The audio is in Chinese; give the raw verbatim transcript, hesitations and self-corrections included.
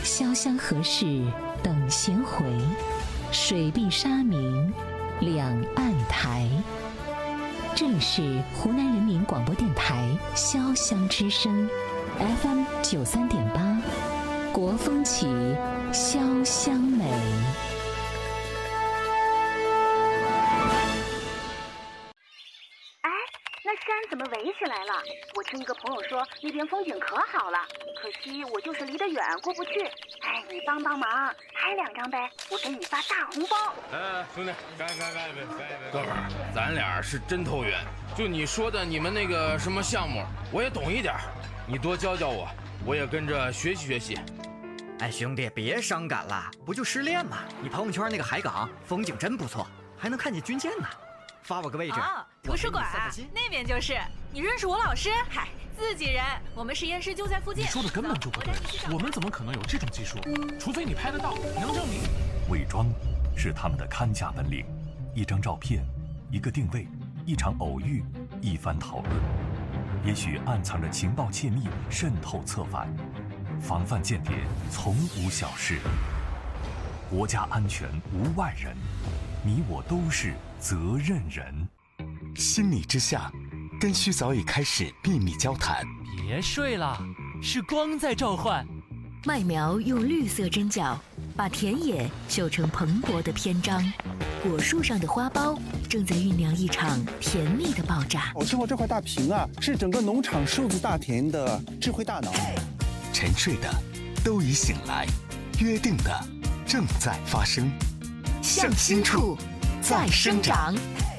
潇湘河市等闲回，水碧沙明两岸台。这里是湖南人民广播电台潇湘之声 F M 九三点八，国风起，潇湘美。 山怎么围起来了？我听一个朋友说那边风景可好了，可惜我就是离得远过不去。哎，你帮帮忙，拍两张呗，我给你发大红包。 哎，兄弟，干干干一杯，干一杯！哥们儿，咱俩是真投缘。就你说的你们那个什么项目，我也懂一点，你多教教我，我也跟着学习学习。 哎，兄弟，别伤感了，不就失恋吗？你朋友圈那个海港风景真不错，还能看见军舰呢。发我个位置。 哦，图书馆那边就是。你认识我老师？嗨，自己人，我们实验室就在附近。 你说的根本就不对，我们怎么可能有这种技术？除非你拍得到，能证明。 伪装是他们的看家本领，一张照片，一个定位，一场偶遇，一番讨论，也许暗藏着情报窃密，渗透策反，防范间谍从无小事。国家安全无外人，你我都是责任人。 心理之下，根须早已开始秘密交谈。 别睡了，是光在召唤。 麦苗用绿色针脚把田野绣成蓬勃的篇章，果树上的花苞正在酝酿一场甜蜜的爆炸。 我吃过这块大屏啊，是整个农场数字大田的智慧大脑。 沉睡的都已醒来，约定的正在发生， 向心处再生长。